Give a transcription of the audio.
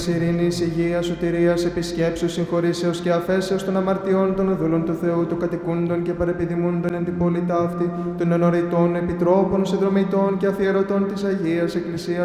ειρήνης, υγείας, σωτηρίας, επισκέψεως, συγχωρήσεως και αφέσεως των αμαρτιών των δούλων του Θεού, των κατοικούντων και παρεπιδημούντων εν την πόλη ταύτη, των ενωρητών, επιτρόπων, συνδρομητών και αφιερωτών της Αγίας Εκκλησίας